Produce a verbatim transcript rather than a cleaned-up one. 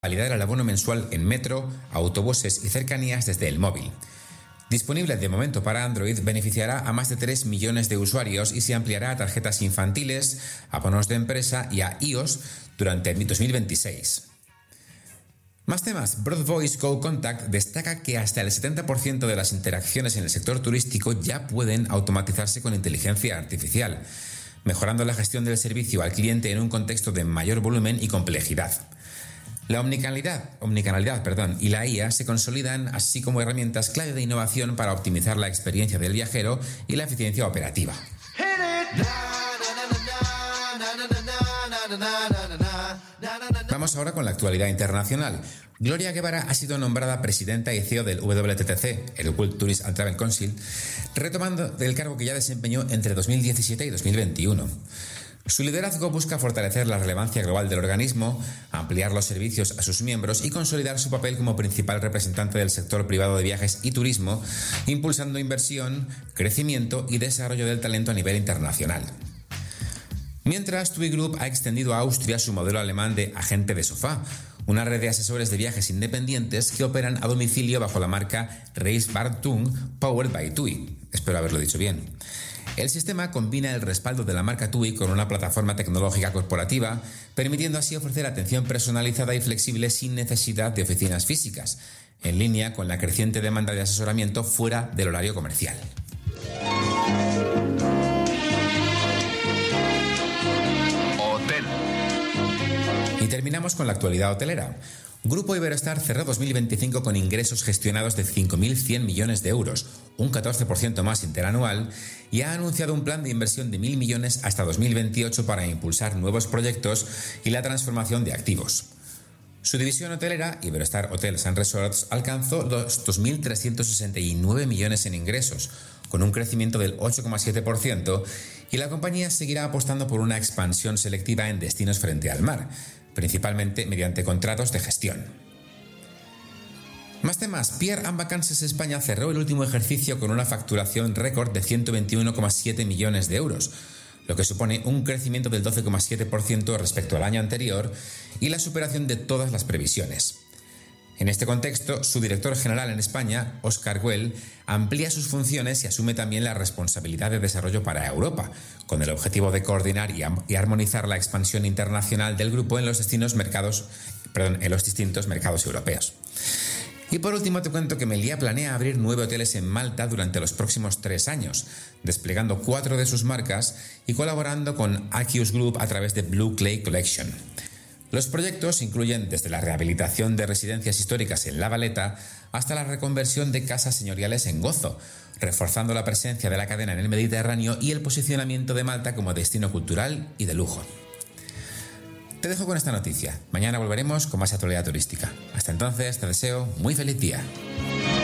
validar el abono mensual en metro, autobuses y cercanías desde el móvil. Disponible de momento para Android, beneficiará a más de tres millones de usuarios y se ampliará a tarjetas infantiles, abonos de empresa y a iOS durante dos mil veintiséis. Más temas. Broad Voice Go Contact destaca que hasta el setenta por ciento de las interacciones en el sector turístico ya pueden automatizarse con inteligencia artificial, mejorando la gestión del servicio al cliente en un contexto de mayor volumen y complejidad. La omnicanalidad, omnicanalidad perdón, y la I A se consolidan así como herramientas clave de innovación para optimizar la experiencia del viajero y la eficiencia operativa. Vamos ahora con la actualidad internacional. Gloria Guevara ha sido nombrada presidenta y C E O del W T T C, el World Tourist and Travel Council, retomando del cargo que ya desempeñó entre dos mil diecisiete y dos mil veintiuno. Su liderazgo busca fortalecer la relevancia global del organismo, ampliar los servicios a sus miembros y consolidar su papel como principal representante del sector privado de viajes y turismo, impulsando inversión, crecimiento y desarrollo del talento a nivel internacional. Mientras, TUI Group ha extendido a Austria su modelo alemán de agente de sofá, una red de asesores de viajes independientes que operan a domicilio bajo la marca Reisbartung Powered by TUI. Espero haberlo dicho bien. El sistema combina el respaldo de la marca TUI con una plataforma tecnológica corporativa, permitiendo así ofrecer atención personalizada y flexible sin necesidad de oficinas físicas, en línea con la creciente demanda de asesoramiento fuera del horario comercial. Hotel. Y terminamos con la actualidad hotelera. Grupo Iberostar cerró dos mil veinticinco con ingresos gestionados de cinco mil cien millones de euros, un catorce por ciento más interanual, y ha anunciado un plan de inversión de mil millones hasta dos mil veintiocho para impulsar nuevos proyectos y la transformación de activos. Su división hotelera, Iberostar Hotels and Resorts, alcanzó los dos mil trescientos sesenta y nueve millones en ingresos, con un crecimiento del ocho coma siete por ciento, y la compañía seguirá apostando por una expansión selectiva en destinos frente al mar, principalmente mediante contratos de gestión. Más temas. Pierre and Vacances España cerró el último ejercicio con una facturación récord de ciento veintiuno coma siete millones de euros, lo que supone un crecimiento del doce coma siete por ciento respecto al año anterior y la superación de todas las previsiones. En este contexto, su director general en España, Óscar Güell, amplía sus funciones y asume también la responsabilidad de desarrollo para Europa, con el objetivo de coordinar y, am- y armonizar la expansión internacional del grupo en los destinos mercados, perdón, en los distintos mercados europeos. Y por último te cuento que Meliá planea abrir nueve hoteles en Malta durante los próximos tres años, desplegando cuatro de sus marcas y colaborando con Aquius Group a través de Blue Clay Collection. Los proyectos incluyen desde la rehabilitación de residencias históricas en La Valeta hasta la reconversión de casas señoriales en Gozo, reforzando la presencia de la cadena en el Mediterráneo y el posicionamiento de Malta como destino cultural y de lujo. Te dejo con esta noticia. Mañana volveremos con más actualidad turística. Hasta entonces, te deseo muy feliz día.